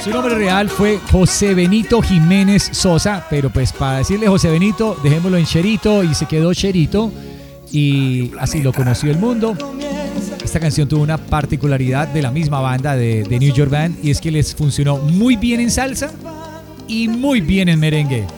Su nombre real fue José Benito Jiménez Sosa, pero pues para decirle José Benito, dejémoslo en Cherito y se quedó Cherito y así lo conoció el mundo. Esta canción tuvo una particularidad de la misma banda de New York Band y es que les funcionó muy bien en salsa y muy bien en merengue.